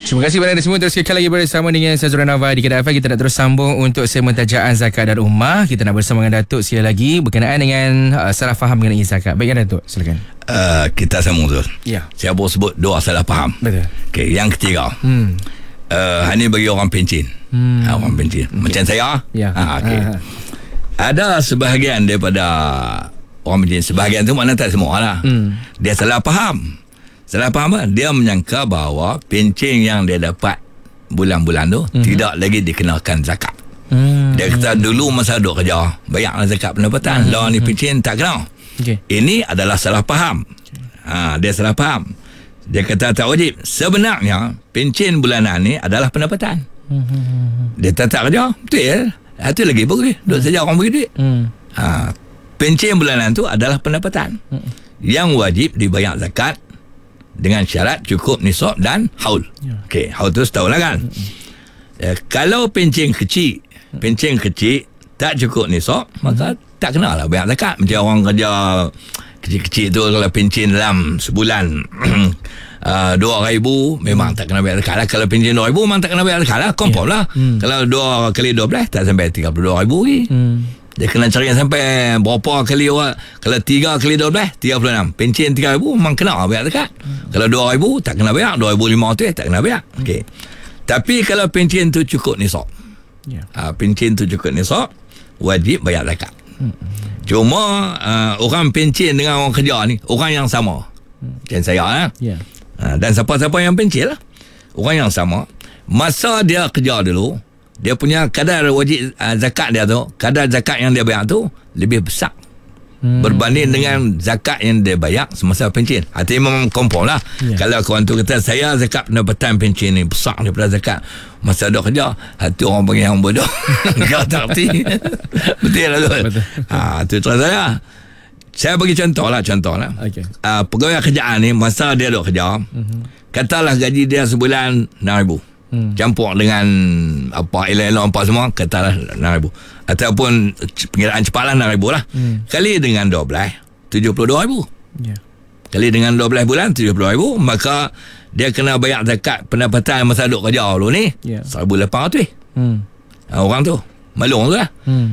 Terima kasih kepada anda semua. Terus sekali lagi bersama dengan saya Zura Nava di Kedah FM. Kita nak terus sambung untuk segmen tajaan zakat dan rumah. Kita nak bersama dengan Datuk sekali lagi berkenaan dengan salah faham mengenai zakat. Baik kan Datuk? Silakan. Kita sambung tu. Ya. Saya baru sebut dua salah faham. Betul. Okey, yang ketiga. Ini bagi orang pencen. Orang pencen. Okay. Macam saya. Ya. Okey. Ada sebahagian daripada orang pencen. Sebahagian tu mana tak semua lah. Dia salah faham. Salah faham apa? Dia menyangka bahawa pencen yang dia dapat bulan-bulan tu tidak lagi dikenakan zakat. Dia kata dulu masa duduk kerja bayarlah zakat pendapatan. Lawan ni pencen tak kena. Ini adalah salah faham. Dia salah faham. Dia kata tak wajib. Sebenarnya pencen bulanan ni adalah pendapatan. Dia tak kerja. Betul ya? Itu lagi boleh. Duduk saja orang bagi duit. Pencen bulanan tu adalah pendapatan. Yang wajib dibayar zakat dengan syarat cukup nisab dan haul. Okey, haul tu setahun lah kan. Kalau pencen kecil tak cukup nisab, maka tak kena lah bayar zakat. Macam orang kerja kecil-kecil tu, kalau pencen dalam sebulan 2,000 memang tak kena bayar zakat lah. Kalau pencen 2,000 memang tak kena bayar zakat lah. Confirm lah. Kalau 2 kali 12 tak sampai 32,000 lagi. Dia kena cari sampai berapa kali orang. Kalau 3 kali 12 36. Pencen 3,000 memang kena bayar zakat. Kalau 2,000 tak kena bayar. 2,500 tak kena bayar. Okey. Tapi kalau pencen tu cukup nisab, pencen tu cukup nisab, wajib bayar zakat. Cuma orang pencen dengan orang kerja ni orang yang sama. Macam saya dan siapa-siapa yang pencen lah, orang yang sama. Masa dia kerja dulu, dia punya kadar wajib zakat dia tu, kadar zakat yang dia bayar tu lebih besar berbanding dengan zakat yang dia bayar semasa pencen. Artinya memang kompon lah. Kalau kawan tu kata saya zakat pendapatan pencen ni besar daripada zakat masa dia kerja, hati orang panggil yang bodoh. Kau tak erti. Betul lah tu. Itu terus saya bagi contoh lah. Pegawai kerjaan ni masa dia duduk kerja, katalah gaji dia sebulan 6,000. Campur dengan apa elok-elok apa semua, katalah 6,000 ataupun pengiraan cepat lah 6,000 lah. Kali dengan 12 72,000. Kali dengan 12 bulan 72,000, maka dia kena bayar zakat pendapatan masa duduk kerja dulu ni 1,800. Orang tu maklum tu lah.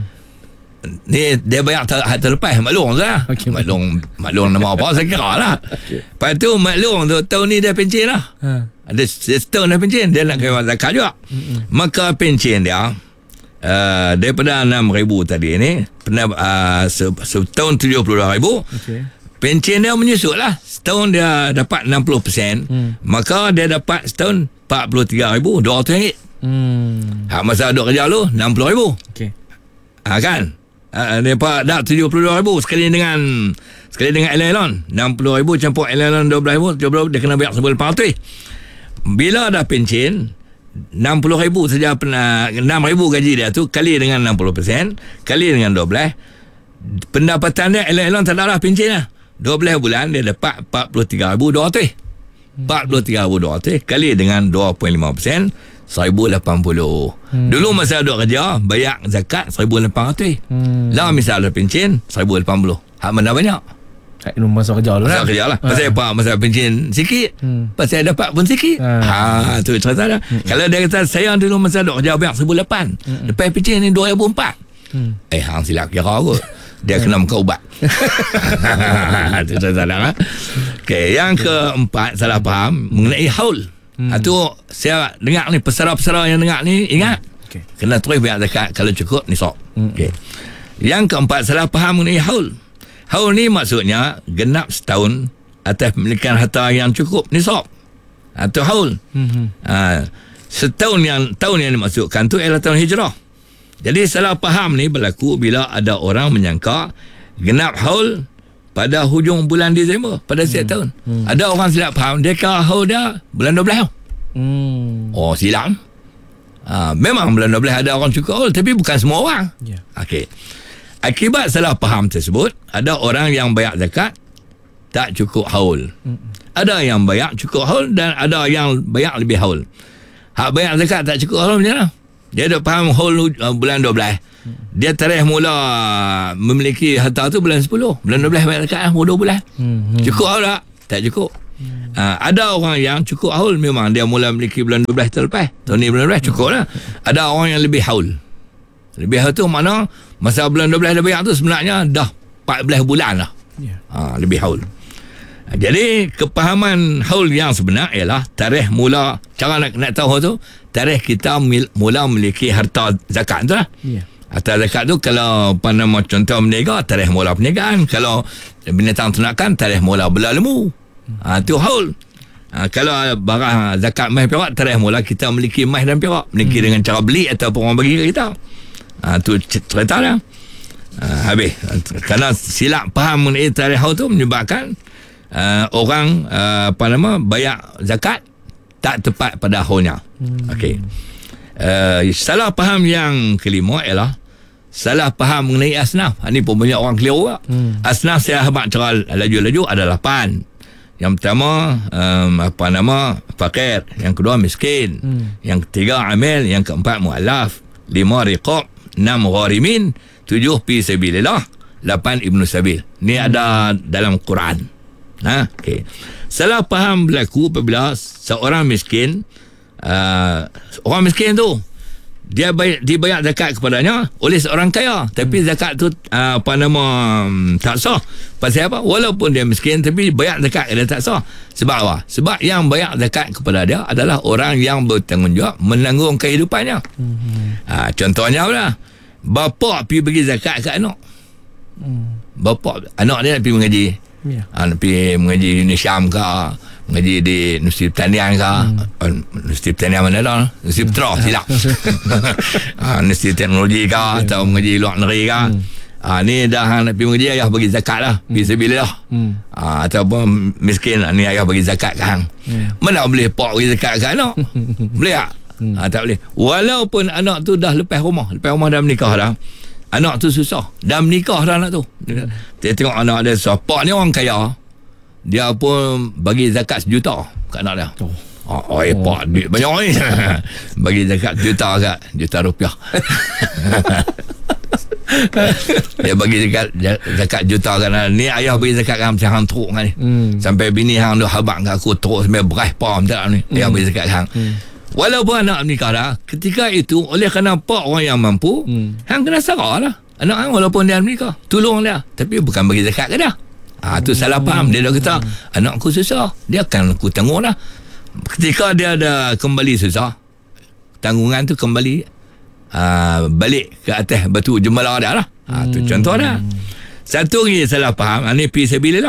Ni dia bayar terlepas maklum tu lah. Maklum nama apa saya kira lah. Lepas tu maklum tu tahun ni dia pencen lah. Ada setahun dah pencen, dia nak kena zakat juga. Maka pencen dia daripada 6,000 tadi ni, setahun 72,000. Pencen dia menyusut lah. Setahun dia dapat 60%, maka dia dapat setahun 43,200 ringgit. Masa duduk kerja lu 60,000. Kan? Dia dah 72,000 sekali dengan elon 60,000 campur elon 12,000 dia kena bayar 1,800. Bila dah pencen 60,000 saja, 6,000 gaji dia tu kali dengan 60% kali dengan 12, pendapatan dia elon tak ada lah pencen lah. 12 bulan dia dapat 43,200. 43,200 kali dengan 2.5% 1,080. Dulu masa duduk kerja bayar zakat 1,800. Lah misalnya pencen 1,080. Hak mana banyak? Masa kerja dulu lah. Masa kerja lah. Pasal apa? Masa pencen sikit, pasal dapat pun sikit. Tu cerita dah. Kalau dia kata saya dulu masa duduk kerja bayar 1,800, lepas pencen ni 2,400. Hang silap kira kot. Dia kena muka ubat. Itu cerita dah. Okay, yang keempat salah faham mengenai haul. Itu saya dengar ni, pesara-pesara yang dengar ni ingat kena terus bayar zakat kalau cukup nisab. Yang keempat salah faham mengenai haul. Haul ni maksudnya genap setahun atas pemilikan harta yang cukup nisab. Itu haul. Setahun tahun yang dimaksudkan tu ialah tahun hijrah. Jadi salah faham ni berlaku bila ada orang menyangka genap haul pada hujung bulan Disember pada setiap tahun. Ada orang silap faham, dia kata haul dia bulan 12. Oh, silap. Memang bulan 12 ada orang cukup haul, tapi bukan semua orang. Okey. Akibat salah faham tersebut, ada orang yang bayar zakat tak cukup haul. Ada yang bayar cukup haul dan ada yang bayar lebih haul. Hak bayar zakat tak cukup haul macam mana? Dia dah faham haul bulan 12. Dia tarikh mula memiliki harta tu bulan 10. Bulan 12 bayar zakat 2 bulan. Cukup haul tak? Tak cukup. Ada orang yang cukup haul, memang dia mula memiliki bulan 12 terlepas. Tahun ni bulan 12 cukup lah. Ada orang yang lebih haul. Lebih haul tu mana masa bulan 12 dah bayar tu sebenarnya dah 14 bulan lah. Lebih haul. Jadi kepahaman haul yang sebenar ialah tarikh mula, cara nak tahu tu, tarikh kita mula memiliki harta zakat tu lah. Harta zakat tu kalau contoh berniaga, tarikh mula perniagaan. Kalau binatang ternakan, tarikh mula bela lembu. Tu haul. Kalau barang zakat emas perak, tarikh mula kita memiliki emas dan perak, memiliki dengan cara beli ataupun orang bagi ke kita. Tu cerita lah. Habis kerana silap faham mengenai tarikh haul tu menyebabkan orang bayar zakat tak tepat pada haulnya. Okey. Salah faham yang kelima ialah salah faham mengenai asnaf. Ini pun banyak orang keliru lah. Asnaf saya habaq cara laju-laju ada 8. Yang pertama fakir, yang kedua miskin, yang ketiga amil, yang keempat mu'allaf, 5 riqab, 6 gharimin, 7 fi sabilillah, 8 ibnu sabil. Ni ada dalam Quran. Okay. Salah faham berlaku apabila seorang miskin, orang miskin tu dibayar zakat kepadanya oleh seorang kaya, tapi zakat tu tak sah. Pasal apa? Walaupun dia miskin tapi bayar zakat dia tak sah. Sebab apa? Sebab yang bayar zakat kepada dia adalah orang yang bertanggungjawab menanggung kehidupannya. Contohnya apa? Bapa pergi bagi zakat ke anak. Bapa, anak dia nak pergi mengaji. Nak pergi mengaji di Syam ke, mengaji di Universiti Pertanian ke, Universiti Pertanian mana dah, Universiti Petra silap. Universiti Teknologi ke, atau mengaji luar negeri ke. Ni dah nak pergi mengaji, ayah bagi zakat lah, fisabilillah. Ataupun miskin, ni ayah bagi zakat ke hang. Mana boleh pak bagi zakat ke anak? Boleh tak? Tak boleh. Walaupun anak tu dah lepas rumah dah menikah dah, anak tu susah, dah menikah dah anak tu. Dia tengok anak dia susah. Pak ni orang kaya, dia pun bagi zakat 1 juta kat anak dia. Pak duit banyak ni. Bagi zakat 1 juta kat, juta rupiah. Dia bagi zakat 1 juta kat anak. Ni ayah bagi zakat kan macam hang teruk kan ni. Sampai bini hang tu habaq kat aku teruk sampai beras pam tak ni. Ayah bagi zakat hang. Walaupun anak menikah dah, ketika itu oleh kerana pak orang yang mampu, hang kena sarah lah anak hang walaupun dia menikah, tolong dia, tapi bukan bagi zakat ke dah. Tu salah faham. Dia dah kata anakku susah, dia akan aku tanggung lah. Ketika dia ada kembali susah, tanggungan tu kembali balik ke atas batu jemalah dia lah. Tu contoh dah. Satu lagi salah faham, ni fi sabilillah.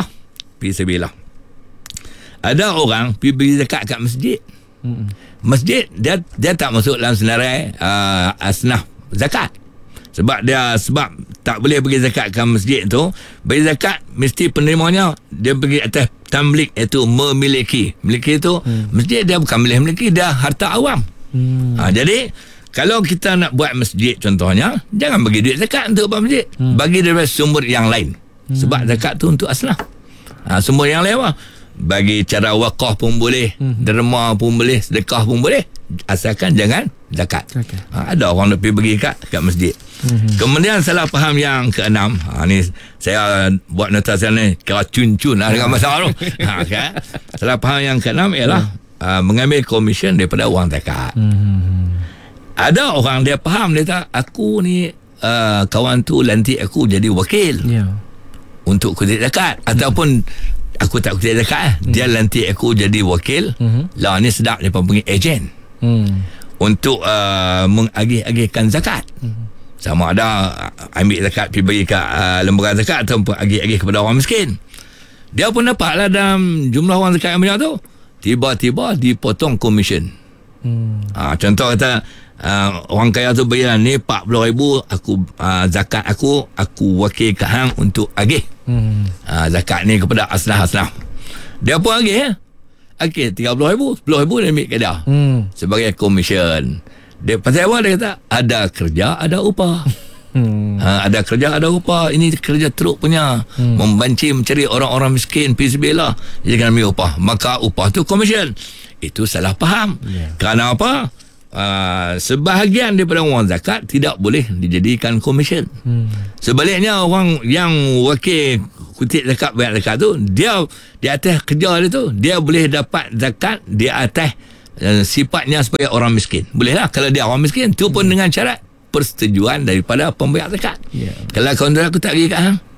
Ada orang pergi bagi zakat kat masjid. Masjid dia tak masuk dalam senarai asnaf zakat. Sebab tak boleh bagi zakat ke masjid tu. Bagi zakat mesti penerimanya dia pergi atas tamlik, iaitu memiliki. Memiliki tu masjid dia bukan boleh memiliki, dia harta awam. Jadi kalau kita nak buat masjid contohnya, jangan bagi duit zakat untuk buat masjid. Bagi daripada sumber yang lain. Sebab zakat tu untuk asnaf. Sumber yang lain apa? Bagi cara wakaf pun boleh, derma pun boleh, sedekah pun boleh, asalkan jangan zakat. Ada orang nak pergi bagi kat masjid. Kemudian salah faham yang keenam, ni saya buat nota saya ni kira cun-cun lah dengan masalah tu. Kan? Salah faham yang keenam ialah mengambil komisen daripada wang zakat. Ada orang dia faham, dia kata aku ni kawan tu lantik aku jadi wakil untuk kutip zakat, ataupun aku tak kutip zakat, dia lantik aku jadi wakil. Lah ni sedap, dia panggil ejen untuk mengagih-agihkan zakat. Sama ada ambil zakat pergi bagi kat lembaga zakat ataupun agih-agih kepada orang miskin. Dia pun dapatlah dalam jumlah orang zakat yang banyak tu, tiba-tiba dipotong komisen. Contoh kata orang kaya tu bayar ni 40,000, aku zakat aku wakil kat hang untuk agih zakat ni kepada asnaf-asnaf. Dia pun agih Okey, 30,000, 10,000 dia ambil kat dia sebagai komisen. Dia pasal apa? Dia kata ada kerja, ada upah. Ada kerja, ada upah. Ini kerja teruk punya, membanci mencari orang-orang miskin, fisabilillah, dia kena ambil upah. Maka upah tu komisen. Itu salah faham. Kerana apa? Sebahagian daripada wang zakat tidak boleh dijadikan komisen. Sebaliknya orang yang wakil kutip zakat bayar zakat tu, dia di atas kerja dia tu, dia boleh dapat zakat di atas sifatnya sebagai orang miskin. Boleh lah kalau dia orang miskin tu pun dengan syarat persetujuan daripada pembayar zakat. Kalau kontrak aku tak pergi kat hang,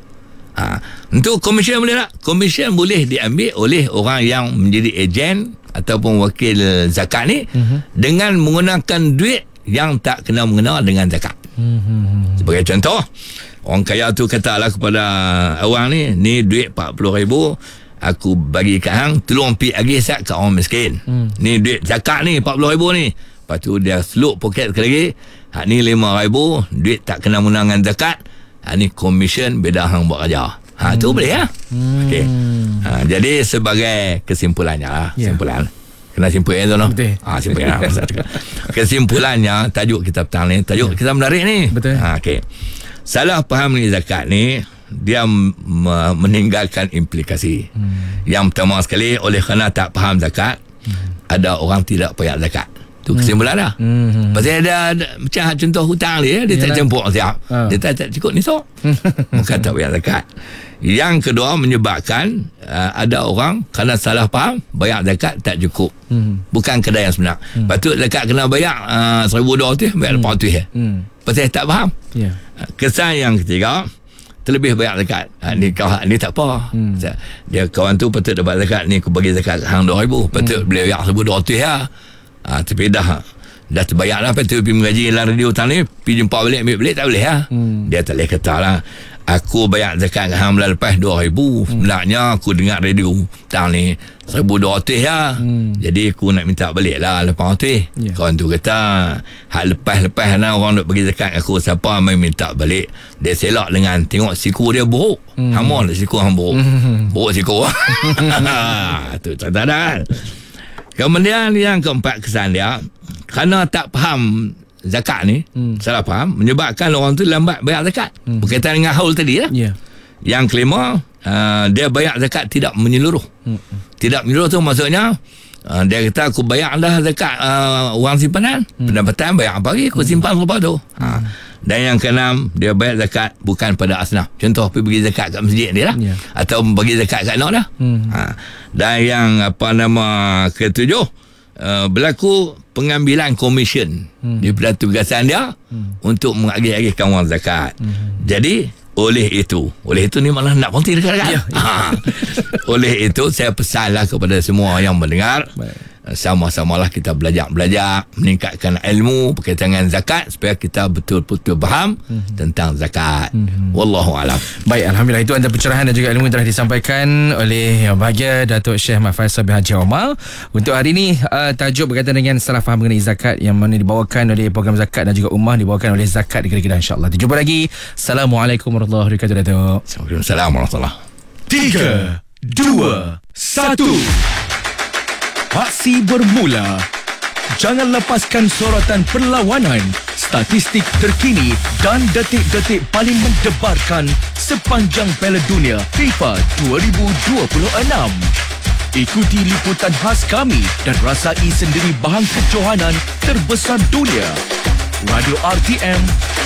untuk komisen boleh tak? Komisen boleh diambil oleh orang yang menjadi ejen ataupun wakil zakat ni dengan menggunakan duit yang tak kena-mengena dengan zakat. Sebagai contoh, orang kaya tu katalah kepada awang ni duit 40,000 aku bagi kat hang, tolong pergi agih sat kat orang miskin. Ni duit zakat ni 40,000 ni. Lepas tu dia seluk poket sekali lagi, hak ni 5,000 duit tak kena-mengena dengan zakat. Ni komisen beda hang buat kerja. Tu boleh lah. Okey. Jadi sebagai kesimpulannya lah, kesimpulan. Kena simpulkan tu no. Simpulkan. Kesimpulannya tajuk kita petang ni, tajuk kita menarik ni. Betul. Okey. Salah faham ni zakat ni, dia meninggalkan implikasi. Yang pertama sekali, oleh kerana tak faham zakat, ada orang tidak bayar zakat. Itu kesimpulan dah. Pasal ada macam contoh hutang dia tak campur siap. Dia tak cukup ni so. Maka tak bayar zakat. Yang kedua, menyebabkan ada orang kerana salah faham bayar zakat tak cukup. Bukan kadar yang sebenar. Patut zakat kena bayar 1,200, bayar 800 ya. Pasal tak faham. Kesan yang ketiga, terlebih bayar zakat. Ni tak apa. Dia kawan tu patut dapat zakat, ni aku bagi zakat hang 2,000, patut boleh bayar 1,200 ya. Tapi dah terbayar lah. Lepas tu pergi mengaji dalam radio hutang ni, pergi jumpa balik, ambil balik tak boleh lah. Dia tak boleh kata lah, aku bayar zakat hang bulan lepas 2,000, sebenarnya aku dengar radio hutang ni 1,200 lah. Jadi aku nak minta balik lah lepas tu. Kawan tu kata, hak lepas-lepas lah orang nak bagi zakat aku, siapa main minta balik, dia selak dengan tengok siku dia buruk. Hamun siku hang buruk. Buruk siku. Tu catatan. Kemudian yang keempat, kesan dia kerana tak faham zakat ni, salah faham, menyebabkan orang tu lambat bayar zakat. Berkaitan dengan haul tadi lah. Yang kelima, dia bayar zakat tidak menyeluruh. Tidak menyeluruh tu maksudnya, dia kata aku bayar dah zakat wang simpanan, pendapatan bayar apa lagi, aku simpan apa tu. Dan yang keenam, dia bayar zakat bukan pada asnaf. Contoh pergi bagi zakat kat masjid dia lah, atau bagi zakat kat anak dah. Dan yang ketujuh, berlaku pengambilan komisen daripada tugasan dia untuk mengagih-agihkan wang zakat. Jadi oleh itu ni malah nak konti dekat-dekat. Oleh itu saya pesanlah kepada semua yang mendengar, sama-samalah kita belajar meningkatkan ilmu berkaitan dengan zakat supaya kita betul-betul faham tentang zakat. Wallahu alam. Baik, alhamdulillah, itu antara pencerahan dan juga ilmu yang telah disampaikan oleh bahagia Datuk Syekh Mat Faisal bin Haji Omar. Untuk hari ini tajuk berkaitan dengan salah faham mengenai zakat yang mana dibawakan oleh program zakat dan juga ummah dibawakan oleh Zakat Negeri insya-Allah. Jumpa lagi. Assalamualaikum warahmatullahi wabarakatuh Datuk. Assalamualaikum warahmatullahi. 3, 2, 1. Aksi bermula. Jangan lepaskan sorotan perlawanan, statistik terkini dan detik-detik paling mendebarkan sepanjang Piala Dunia FIFA 2026. Ikuti liputan khas kami dan rasai sendiri bahang kejohanan terbesar dunia. Radio RTM